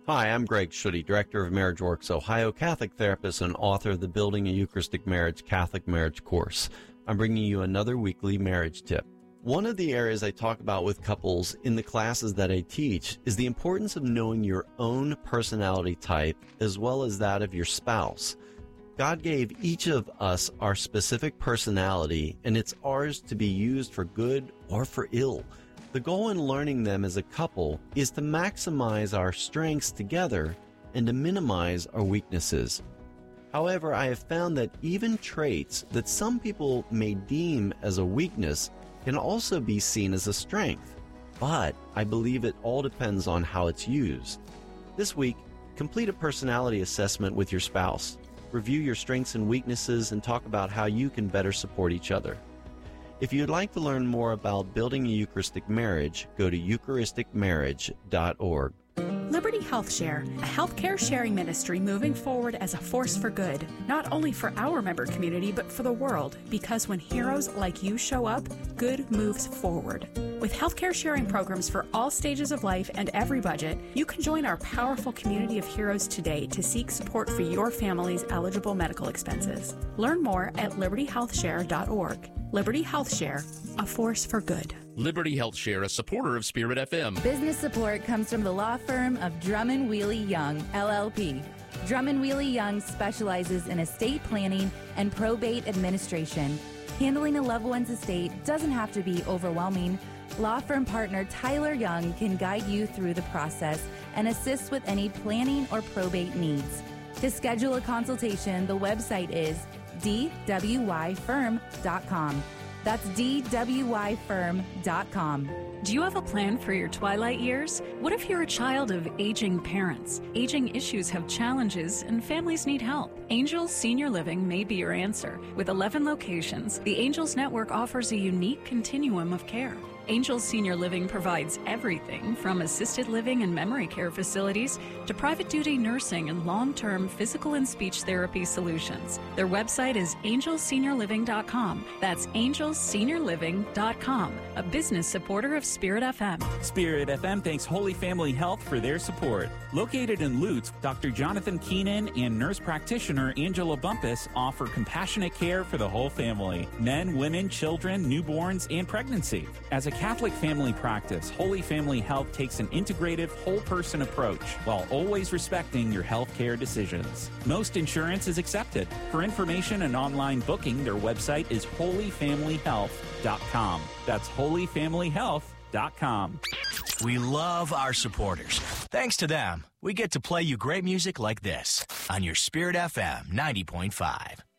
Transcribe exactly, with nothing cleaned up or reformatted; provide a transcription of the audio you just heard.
Hi, I'm Greg Schutte, Director of MarriageWorks Ohio, Catholic therapist and author of the Building a Eucharistic Marriage Catholic Marriage course. I'm bringing you another weekly marriage tip. One of the areas I talk about with couples in the classes that I teach is the importance of knowing your own personality type as well as that of your spouse. God gave each of us our specific personality, and it's ours to be used for good or for ill. The goal in learning them as a couple is to maximize our strengths together and to minimize our weaknesses. However, I have found that even traits that some people may deem as a weakness can also be seen as a strength. But I believe it all depends on how it's used. This week, complete a personality assessment with your spouse. Review your strengths and weaknesses and talk about how you can better support each other. If you'd like to learn more about building a Eucharistic marriage, go to eucharistic marriage dot org. Liberty Health Share, a healthcare sharing ministry moving forward as a force for good, not only for our member community, but for the world, because when heroes like you show up, good moves forward. With healthcare sharing programs for all stages of life and every budget, you can join our powerful community of heroes today to seek support for your family's eligible medical expenses. Learn more at liberty health share dot org. Liberty Health Share, a force for good. Liberty Health Share, a supporter of Spirit F M. Business support comes from the law firm of Drummond Wheely Young, L L P. Drummond Wheely Young specializes in estate planning and probate administration. Handling a loved one's estate doesn't have to be overwhelming. Law firm partner Tyler Young can guide you through the process and assist with any planning or probate needs. To schedule a consultation, the website is d w y firm dot com. That's d w y firm dot com. Do you have a plan for your twilight years? What if you're a child of aging parents? Aging issues have challenges and families need help. Angels Senior Living may be your answer. With eleven locations, the Angels Network offers a unique continuum of care. Angels Senior Living provides everything from assisted living and memory care facilities to private duty nursing and long-term physical and speech therapy solutions. Their website is angels senior living dot com. That's angels senior living dot com, a business supporter of Spirit F M. Spirit F M thanks Holy Family Health for their support. Located in Lutz, Doctor Jonathan Keenan and nurse practitioner Angela Bumpus offer compassionate care for the whole family, men, women, children, newborns, and pregnancy. As a Catholic family practice, Holy Family Health takes an integrative, whole-person approach while always respecting your health care decisions. Most insurance is accepted. For information and online booking, their website is holy family health dot com. That's holy family health dot com. We love our supporters. Thanks to them, we get to play you great music like this on your Spirit F M ninety point five.